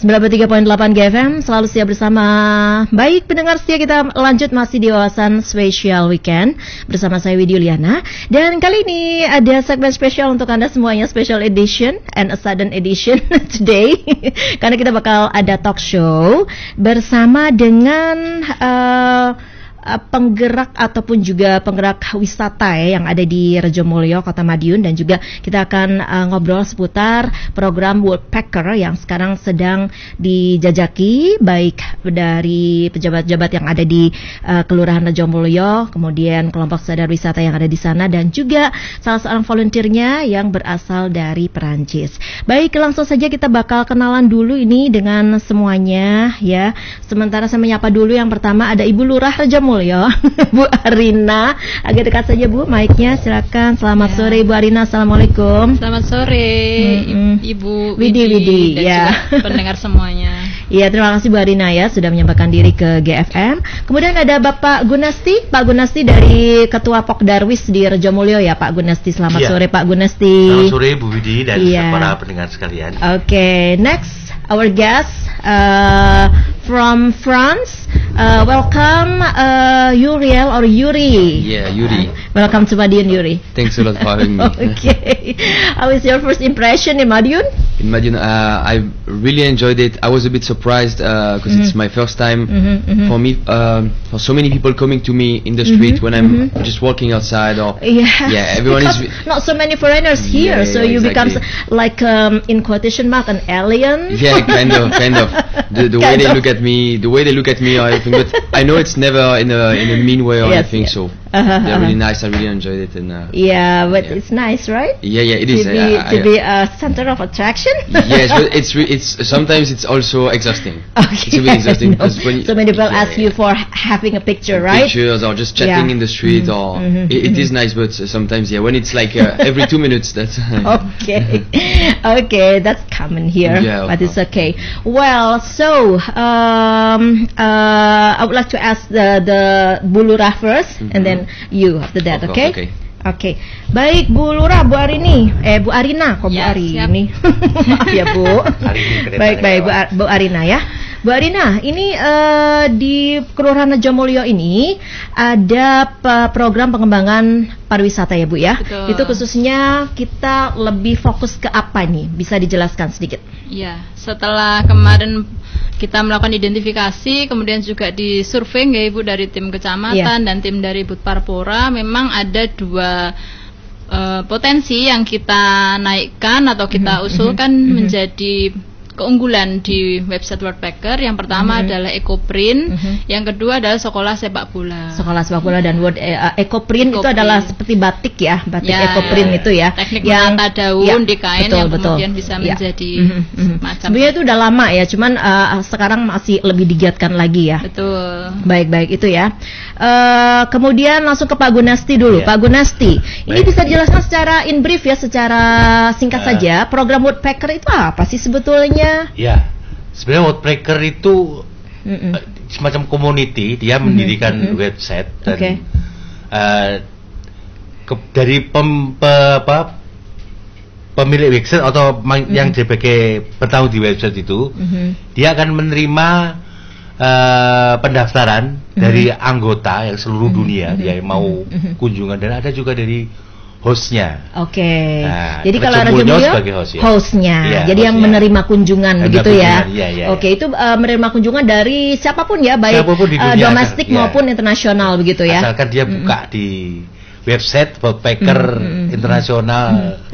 93.8 GFM selalu siap bersama. Baik pendengar setia, kita lanjut masih di wawasan Special Weekend bersama saya Widya Liana. Dan kali ini ada segmen spesial untuk Anda semuanya, special edition and a sudden edition today. Karena kita bakal ada talk show bersama dengan penggerak ataupun juga penggerak wisata yang ada di Rejomulyo, Kota Madiun, dan juga kita akan ngobrol seputar program Woodpecker yang sekarang sedang dijajaki baik dari pejabat-pejabat yang ada di Kelurahan Rejomulyo, kemudian kelompok sadar wisata yang ada di sana, dan juga salah seorang volunteernya yang berasal dari Perancis. Baik, langsung saja kita bakal kenalan dulu ini dengan semuanya ya. Sementara saya menyapa dulu yang pertama ada Ibu Lurah Rejomulyo, Bu Arina. Agak dekat saja Bu, mic-nya silakan. Selamat sore Bu Arina. Assalamualaikum. Selamat sore Ibu Widi dan ya. juga pendengar semuanya. Iya, terima kasih Bu Arina ya sudah menyampaikan diri ke GFM. Kemudian ada Bapak Gunasti, Pak Gunasti dari Ketua Pokdarwis di Rejomulyo ya Pak Gunasti. Selamat sore Pak Gunasti. Selamat sore Bu Widi dan para pendengar sekalian. Okay, next our guest from France. Welcome Uriel or Yuri. Yeah, Yuri. Welcome to Madiun, Yuri. Thanks a lot for having me. Okay. How is your first impression in Madiun? In Madiun, I really enjoyed it. I was a bit surprised because it's my first time. For me, for so many people coming to me in the street when I'm just walking outside, or everyone is not so many foreigners here, so you exactly. become like in quotation mark an alien. Yeah, kind of. The way they look at me, or everything, but I know it's never in a mean way or anything. So they're really nice. I really enjoyed it, and it's nice, right? Yeah, it is. To be a center of attraction. Yes, but it's sometimes it's also exhausting. Okay, it's a bit exhausting because when so many people ask you for having a picture, right? Pictures or just chatting in the street, or it is nice, but sometimes when it's like every 2 minutes, that's okay, that's common here, but it's okay. Well, so I would like to ask the Bu Lurah first, and then you after that, okay? Oke, baik Bu Lurah, Bu Arini, Bu Arina, kok Bu Arini? Maaf ya Bu. Baik Bu Arina ya. Bu Arina, ini di Kelurahan Rejomulyo ini ada program pengembangan pariwisata ya Bu ya. Betul. Itu khususnya kita lebih fokus ke apa nih? Bisa dijelaskan sedikit? Iya, setelah kemarin kita melakukan identifikasi, kemudian juga di survei ya Ibu dari tim kecamatan dan tim dari Budparpora, memang ada dua potensi yang kita naikkan atau kita usulkan menjadi keunggulan di website Woodpecker. Yang pertama adalah Ecoprint, yang kedua adalah sekolah sepak bola. Sekolah sepak bola dan Ecoprint itu adalah seperti batik ya, batik Ecoprint itu ya. Teknik menata daun di kain yang kemudian bisa menjadi macam. Sebenarnya itu udah lama ya, cuman sekarang masih lebih digiatkan lagi ya. Betul. Baik itu ya. Kemudian langsung ke Pak Gunasti dulu. Pak Gunasti, ini bisa dijelaskan secara in brief ya, secara singkat saja. Program Woodpecker itu apa sih sebetulnya? Ya, sebenarnya Woodpecker itu semacam community. Dia mendirikan website dan dari pemilik website atau yang sebagai bertanggung di website itu, dia akan menerima pendaftaran dari anggota yang seluruh dunia yang mau kunjungan, dan ada juga dari hostnya. Oke. Nah, jadi kalau Rejomulyo hostnya, jadi yang menerima kunjungan begitu ya. Oke, itu menerima kunjungan dari siapapun ya, baik domestik maupun internasional begitu ya. Asalkan dia buka di website Woodpecker internasional.